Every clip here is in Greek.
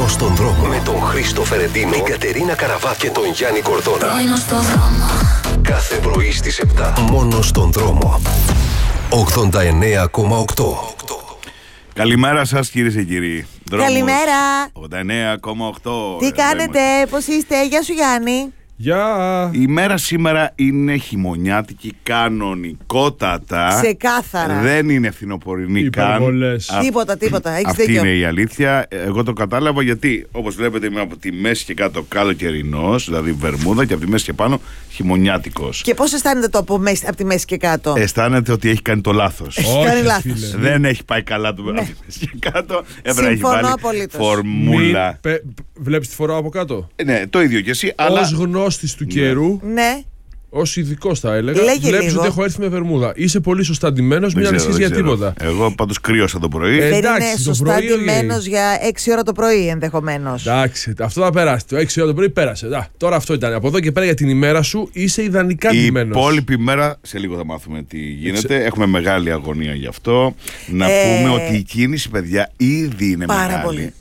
Μόνος στον δρόμο. Με τον Χρήστο Φερεντίνο, την Κατερίνα Καραβά και τον Γιάννη Κορδόνα. Κάθε πρωί στις 7. Μόνος στον δρόμο. 89,8. Καλημέρα σας, κυρίες και κύριοι. Καλημέρα. 89,8. Τι κάνετε, πώς είστε? Γεια σου, Γιάννη. Γεια. Η μέρα σήμερα είναι χειμωνιάτικη, κανονικότατα. Ξεκάθαρα. Δεν είναι φθινοπορεινή καν. Τίποτα. Έχεις αυτή δίκιο. είναι η αλήθεια. Εγώ το κατάλαβα γιατί, όπως βλέπετε, είμαι από τη μέση και κάτω καλοκαιρινός, δηλαδή βερμούδα, και από τη μέση και πάνω χειμωνιάτικος. Και πώς αισθάνεται το από τη μέση και κάτω? Αισθάνεται ότι έχει κάνει το λάθος. Έχει κάνει λάθος. Δεν έχει πάει καλά το από τη μέση και κάτω. Συμφωνώ απολύτως. Φορμούλα. Βλέπεις τη φοράω από κάτω. Ναι, το ίδιο κι εσύ. Αλλά... Ως γνώστης του καιρού, Ναι. ως ειδικός θα έλεγα, Λέγε βλέπεις λίγο. ότι έχω έρθει με βερμούδα. Είσαι πολύ σωστά ντυμένος, μην ανησυχείς για τίποτα. Εγώ πάντως κρύωσα το πρωί. Δεν εντάξει, είναι το σωστά πρωί, ντυμένος για 6 ώρα το πρωί ενδεχομένως. Εντάξει, αυτό θα περάσει. Το 6 ώρα το πρωί πέρασε. Τώρα αυτό ήταν. Από εδώ και πέρα για την ημέρα σου είσαι ιδανικά Η ντυμένος. υπόλοιπη μέρα, σε λίγο θα μάθουμε τι γίνεται. Έχουμε μεγάλη αγωνία γι' αυτό. Να πούμε ότι η κίνηση, παιδιά, ήδη είναι Πάρα μεγάλη. πολύ.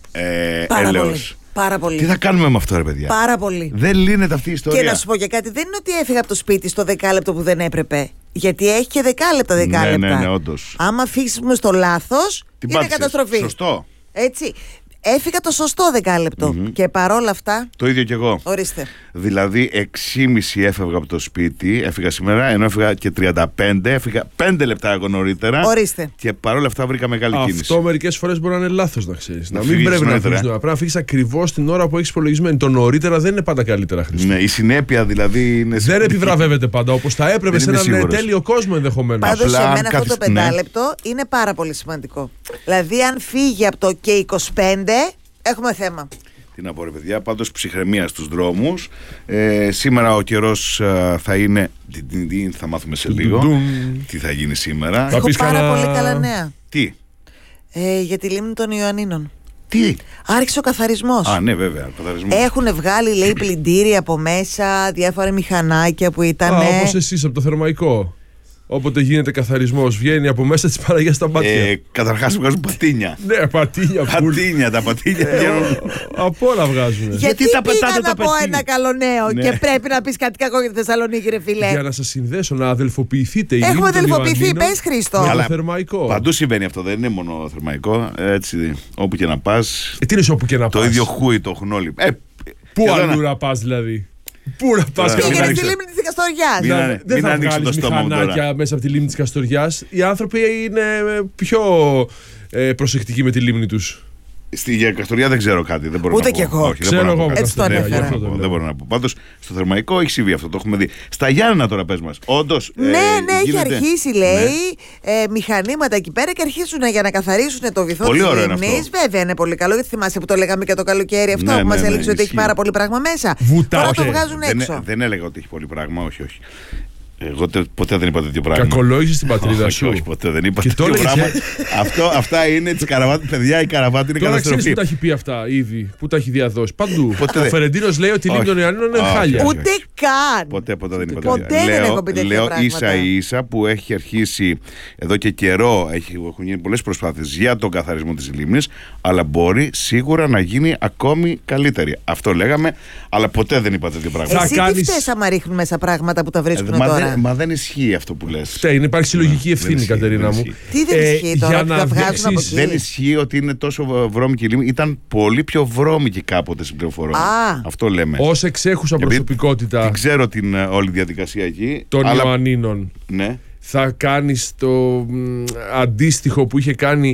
Έλεος. Πάρα πολύ. Τι θα κάνουμε με αυτό, ρε παιδιά? Πάρα πολύ. Δεν λύνεται αυτή η ιστορία. Και να σου πω και κάτι, δεν είναι ότι έφυγα από το σπίτι στο δεκάλεπτο που δεν έπρεπε. Γιατί έχει και δεκάλεπτα. Ναι, όντως. Άμα φύγεις στο λάθος, Την είναι πάτησες. καταστροφή. Σωστό. Έτσι. Έφυγα το σωστό δεκάλεπτο. Και παρόλα αυτά. Το ίδιο κι εγώ. Ορίστε. Δηλαδή 6.30 έφευγα από το σπίτι, έφυγα σήμερα, ενώ έφυγα και 35, έφυγα 5 λεπτά εγώ νωρίτερα. Ορίστε. Και παρόλα αυτά βρήκα μεγάλη κίνηση. Αυτό μερικές φορές μπορεί να είναι λάθος, να ξέρεις. Να μην φύγεις πρέπει να νωρίτερα. φύγεις νωρίτερα. Πρέπει να φύγεις ακριβώς την ώρα που έχεις υπολογισμένη. Το νωρίτερα δεν είναι πάντα καλύτερα, Χρήστο. Ναι, η συνέπεια δηλαδή είναι. Δεν επιβραβεύεται πάντα όπως θα έπρεπε Δεν σε είμαι έναν σίγουρος. τέλειο κόσμο ενδεχομένως. Πάντως Απλά σε αν μένα αυτό το κάθεις- ναι. πεντάλεπτο είναι πάρα πολύ σημαντικό. Δηλαδή, αν φύγει από το και 25, έχουμε θέμα. Τι να πω, ρε παιδιά, πάντως ψυχραιμία στους δρόμους. Σήμερα ο καιρός θα είναι. Θα μάθουμε σε λίγο τι θα γίνει σήμερα. Θα Έχω πεις πάρα κανένα- πολύ καλά νέα. Τι. Για τη λίμνη των Ιωαννίνων. Τι. Άρχισε ο καθαρισμός. Α, ναι, βέβαια. Καθαρισμό. Έχουν βγάλει, λέει, πλυντήρια από μέσα, διάφορα μηχανάκια που ήταν. Όπως εσείς από το Θερμαϊκό. Όποτε γίνεται καθαρισμός, βγαίνει από μέσα της Παναγιάς τα μάτια. Καταρχάς βγάζουν πατίνια. Ναι, πατίνια. Τα πατίνια βγαίνουν. Από όλα βγάζουν. Γιατί τα πετάτε πήγα τα να πω πετίνια? ένα καλό νέο Ναι. και πρέπει να πεις κάτι κακό για τη Θεσσαλονίκη, ρε φίλε. Για να σας συνδέσω, να αδελφοποιηθείτε. Η Έχουμε λίμνη των αδελφοποιηθεί, Ιωαννίνων πες, Χρήστο. με το Καλά. Θερμαϊκό. Παντού συμβαίνει αυτό, δεν είναι μόνο θερμαϊκό. Έτσι, όπου και να πας. Τι είναι όπου και να Το πας? ίδιο χούι το έχουν όλοι. Πού και εδώ αλλού να- να πας δηλαδή? Πού να πας? Μην Πήγαινε στη ανοίξετε. λίμνη της Καστοριάς. Μην- Δεν θα ανοίξω το βγάλεις στόμα μου μηχανάκια τώρα. μέσα από τη λίμνη της Καστοριάς. Οι άνθρωποι είναι πιο προσεκτικοί με τη λίμνη τους. Στη Καστοριά δεν ξέρω κάτι. Δεν μπορώ Ούτε να κι πω. εγώ. Όχι, δεν Ξέρω μπορώ να πω εγώ κάτι. Έτσι το αυτό, ναι, ανέφερα. γι' αυτό το Δεν λέω. μπορώ να πω. Πάντως στο Θερμαϊκό έχει συμβεί αυτό, το έχουμε δει. Στα Γιάννενα τώρα πες μας. Όντως. Ναι, έχει γίνεται. αρχίσει, λέει, μηχανήματα εκεί πέρα και αρχίζουν για να καθαρίσουν το βυθό Πολύ της ωραίο είναι λίμνης. αυτό. Βέβαια είναι πολύ καλό, γιατί θυμάσαι που το λέγαμε και το καλοκαίρι αυτό, Ναι, που μας ναι, έλεγε ότι έχει ισχύει. πάρα πολύ πράγμα μέσα. Βουτά, Τώρα το όχι. βγάζουν έξω. Δεν έλεγα ότι έχει πολύ πράγμα, όχι. Εγώ ποτέ δεν είπα τέτοιο πράγμα. Κακολόγησες την πατρίδα Όχι, σου. όχι, ποτέ δεν είπα Και το τέτοιο έλεγες, πράγμα. Αυτά είναι τη καραβάτη, παιδιά. Η καραβάτη είναι Τώρα ξέρεις καταστροφή. που τα έχει πει αυτά ήδη, που τα έχει διαδώσει. Παντού. Ποτέ Ο δεν- Φερεντίνος λέει ότι η λίμνη Όχι. των Ιωαννίνων είναι Όχι, χάλια. όχι. Ούτε καν. Ποτέ δεν είπα Ποτέ τέτοια. δεν έχω πει τέτοια Λέω πράγματα. ίσα-ίσα που έχει αρχίσει εδώ και καιρό. Έχουν γίνει πολλές προσπάθειες για τον καθαρισμό της λίμνης, αλλά μπορεί σίγουρα να γίνει ακόμη καλύτερη. Αυτό λέγαμε, αλλά ποτέ δεν είπα τέτοιο πράγμα. Θα Εσύ τι κάνεις- φταίς άμα ρίχνουν μέσα πράγματα που τα βρίσκουν τώρα? Μα δεν ισχύει αυτό που λες. Φταίει, υπάρχει συλλογική ευθύνη, ισχύει, Κατερίνα δεν μου. ισχύει. Τι δεν ισχύει τώρα, για ότι να τα βγάζουν από δέσεις- εκεί? Δεν ισχύει ότι είναι τόσο βρώμικη η λίμνη. Ήταν πολύ πιο βρώμικη κάποτε στην πληροφορία. Α. Αυτό λέμε. Ως εξέχουσα Γιατί προσωπικότητα την ξέρω την όλη διαδικασία εκεί. των αλλά- Ιωαννίνων, Ναι. θα κάνεις το αντίστοιχο που είχε κάνει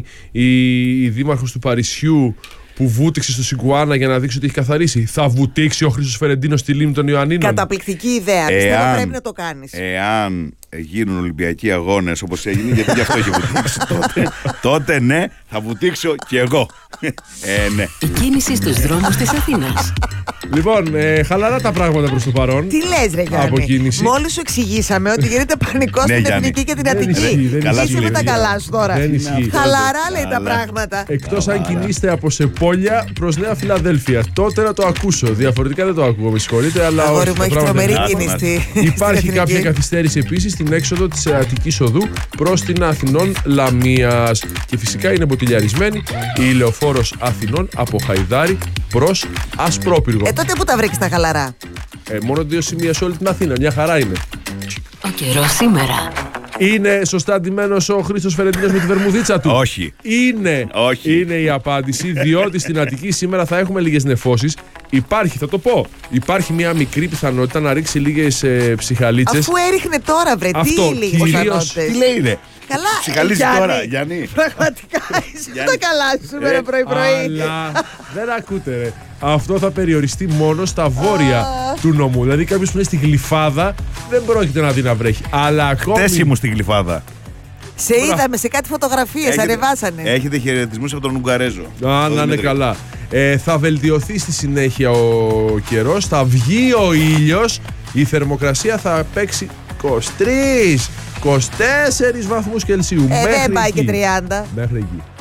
η δήμαρχος του Παρισιού, που βούτυξε στο Σιγκουάνα για να δείξει ότι έχει καθαρίσει? Θα βουτήξει ο Χρήστος Φερεντίνος στη λίμνη των Ιωαννίνων? Καταπληκτική ιδέα. Πιστεύω πρέπει να το κάνεις. Εάν γίνουν Ολυμπιακοί αγώνες όπως έγινε, γιατί γι' αυτό έχει βουτήξει τότε ναι, θα βουτήξω κι εγώ. Ναι. Η κίνηση στους δρόμους της Αθήνας. Λοιπόν, χαλαρά τα πράγματα προς το παρόν. Τι λες, ρε Γιάννη? Από κίνηση. Μόλις σου εξηγήσαμε ότι γίνεται πανικό Ναι, στην Γιάννη. Εθνική και την Δεν Αττική. ισχύει, δεν Καλά Είσαι σου με λέει, τα παιδιά. καλά σου τώρα. Δεν ισχύει. Χαλαρά λέει τα Καλά. πράγματα. Εκτός αν κινείστε από Σεπόλια προς Νέα Φιλαδέλφια, τότε να το ακούσω. Διαφορετικά δεν το ακούω, με συγχωρείτε, αλλά Αγόρι όχι, μου, τα έχει πράγματα τρομερή είναι είναι. κίνηση. Υπάρχει στην κάποια Εθνική. καθυστέρηση επίσης στην έξοδο της Αττικής Οδού προς την Αθηνών Λαμίας. Και φυσικά είναι μποτιλιαρισμένη η Λεωφόρος Αθηνών από Χαϊδάρη προς Ασπρόπυργο. Τότε που τα βρήκες τα χαλαρά? Μόνο 2 σημεία σε όλη την Αθήνα. Μια χαρά είναι. Ο καιρός σήμερα. Είναι σωστά ντυμένος ο Χρήστος Φερεντίνος με τη βερμουδίτσα του? Όχι. Είναι. Όχι. Είναι η απάντηση, διότι στην Αττική σήμερα θα έχουμε λίγες νεφώσεις. Υπάρχει, θα το πω, υπάρχει μια μικρή πιθανότητα να ρίξει λίγες ψυχαλίτσες. Αφού έριχνε τώρα, βρε, Αυτό, τι λίγες κυρίως- πιθανότητες. Τι λέει, ρε. Καλά, Ψυχαλίζει Γιάννη. τώρα, Γιάννη. Πραγματικά είσαι τα καλά σου σήμερα πρωί-πρωί. Αλλά δεν ακούτε, ρε. Αυτό θα περιοριστεί μόνο στα βόρεια του νομού. Δηλαδή κάποιος που είναι στη Γλυφάδα δεν πρόκειται να δει να βρέχει. Αλλά ακόμη. Χτες ήμουν στη Γλυφάδα. Σε είδαμε σε κάτι φωτογραφίες, ανεβάσανε. Έχετε χαιρετισμούς από τον Ουγγαρέζο. Να είναι καλά. Θα βελτιωθεί στη συνέχεια ο καιρός, θα βγει ο ήλιος, η θερμοκρασία θα παίξει 23, 24 βαθμούς Κελσίου. Δεν πάει εκεί. και 30. Μέχρι εκεί.